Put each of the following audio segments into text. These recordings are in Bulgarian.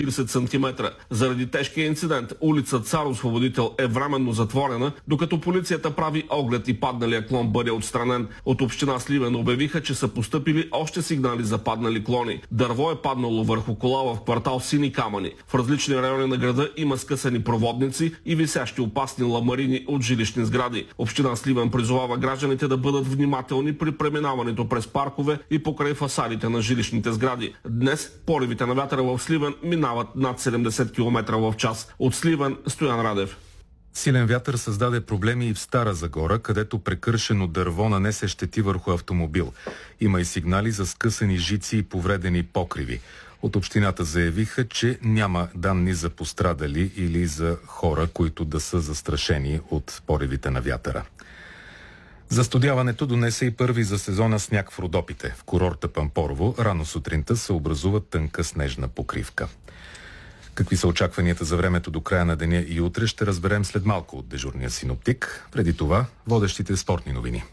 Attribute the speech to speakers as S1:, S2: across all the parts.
S1: 40 см. Заради тежкия инцидент улица Цар Освободител е временно затворена, докато полицията прави оглед и падналия клон бъде отстранен. От община Сливен обявиха, че са постъпили още сигнали за паднали клони. Дърво е паднало върху кола в квартал Сини камъни. В различни райони на града има скъсани проводници и висящи опасни ламарини от жилищни сгради. Община Сливен призовава гражданите да бъдат внимателни при преминаването през паркове и покрай фасадите на жилищните сгради. Днес поривите на вятъра в Сливен минават над 70 км в час. От Сливен, Стоян Радев.
S2: Силен вятър създаде проблеми и в Стара Загора, където прекършено дърво нанесе щети върху автомобил. Има и сигнали за скъсани жици и повредени покриви. От общината заявиха, че няма данни за пострадали или за хора, които да са застрашени от поривите на вятъра. Застудяването донесе и първи за сезона сняг в Родопите. В курорта Пампорово рано сутринта се образува тънка снежна покривка. Какви са очакванията за времето до края на деня и утре, ще разберем след малко от дежурния синоптик. Преди това, водещите спортни новини.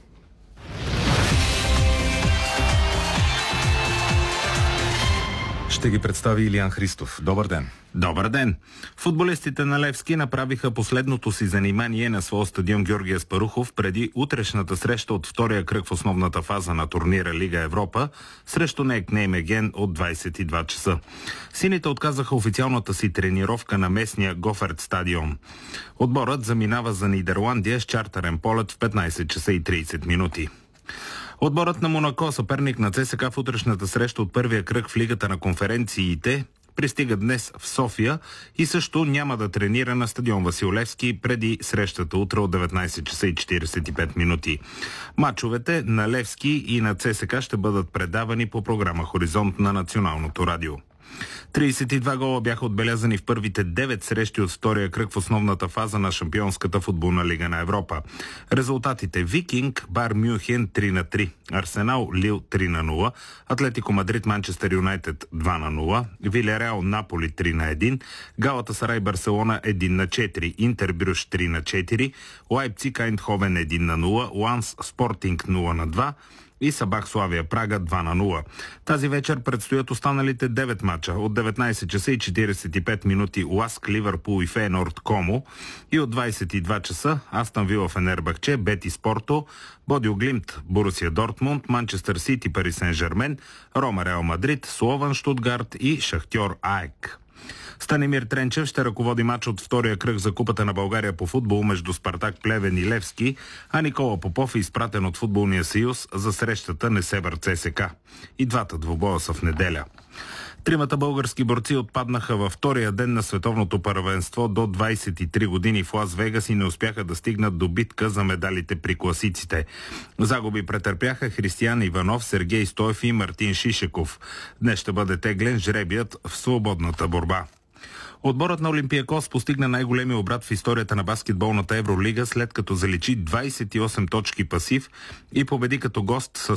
S2: Ще ги представи Илиян Христов. Добър ден!
S3: Добър ден! Футболистите на Левски направиха последното си занимание на своя стадион Георги Аспарухов преди утрешната среща от втория кръг в основната фаза на турнира Лига Европа срещу НЕК Неймеген от 22 часа. Сините отказаха официалната си тренировка на местния Гоферт стадион. Отборът заминава за Нидерландия с чартерен полет в 15 часа и 30 минути. Отборът на Монако, съперник на ЦСКА в утрешната среща от първия кръг в Лигата на конференциите, пристига днес в София и също няма да тренира на стадион Васил Левски преди срещата утре от 19 часа и 45 минути. Мачовете на Левски и на ЦСКА ще бъдат предавани по програма Хоризонт на Националното радио. 32 гола бяха отбелязани в първите 9 срещи от втория кръг в основната фаза на Шампионската футболна лига на Европа. Резултатите: Викинг, Бар Мюнхен 3-3, Арсенал Лил 3-0, Атлетико Мадрид Манчестър Юнайтед 2-0, Вилереал Наполи 3-1, Галатасарай Барселона 1-4, Интер Брюш 3-4, Лайпциг Айндховен 1-0, Ланс Спортинг 0-2 и Сабах Славия Прага 2-0. Тази вечер предстоят останалите 9 мача. От 19 часа и 45 минути Ласк, Ливърпул и Фейнорд Комо и от 22 часа Астън Вила Фенербахче, Бетис Порто, Бодио Глимт Борусия Дортмунд, Манчестър Сити Пари Сен-Жермен, Рома Реал Мадрид, Слован Штутгарт и Шахтьор АЕК. Станимир Тренчев ще ръководи матч от втория кръг за Купата на България по футбол между Спартак Плевен и Левски, а Никола Попов е изпратен от Футболния съюз за срещата Несебър ЦСКА. И двата двубоя са в неделя. Тримата български борци отпаднаха във втория ден на световното първенство до 23 години в Лас Вегас и не успяха да стигнат до битка за медалите при класиците. Загуби претърпяха Християн Иванов, Сергей Стоев и Мартин Шишеков. Днес ще бъде теглен жребият в свободната борба. Отборът на Олимпиакос постигна най-големия обрат в историята на баскетболната Евролига, след като заличи 28 точки пасив и победи като гост с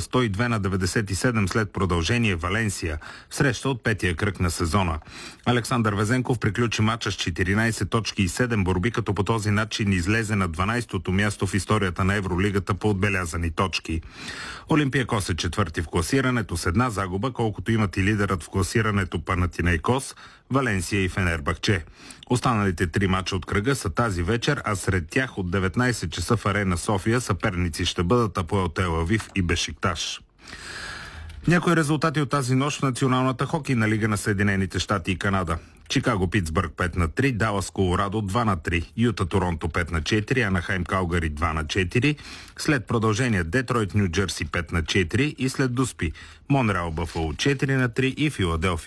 S3: 102-97 след продължение Валенсия, среща от петия кръг на сезона. Александър Везенков приключи мача с 14 точки и 7 борби, като по този начин излезе на 12-то място в историята на Евролигата по отбелязани точки. Олимпиакос е четвърти в класирането с една загуба, колкото имат и лидерът в класирането Панатинайкос, Валенсия и Фенербахче. Останалите 3 мача от кръга са тази вечер, а сред тях от 19 часа в Арена София съперници ще бъдат Апоел Тел Авив и Бешикташ. Някои резултати от тази нощ в Националната хокейна лига на Съединените щати и Канада. Чикаго Питсбърг 5-3, Далас Колорадо 2-3, Юта Торонто 5-4, Анахайм Калгари 2-4, след продължение Детройт Ню Джерси 5-4 и след дуспи Монреал Бъфало 4-3 и Филаделфия